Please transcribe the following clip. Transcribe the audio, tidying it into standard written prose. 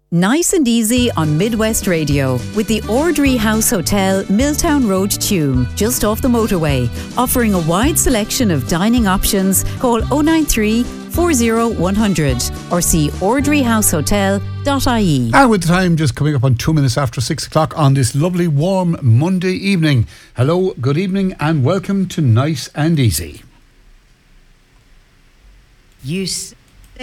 Nice and easy on Midwest Radio with the Ordry House Hotel, Milltown Road, Tuam, just off the motorway. Offering a wide selection of dining options. Call 093 40 100 or see ordryhousehotel.ie. And with the time just coming up on 2 minutes after 6 o'clock on this lovely warm Monday evening. Hello, good evening and welcome to Nice and Easy. Use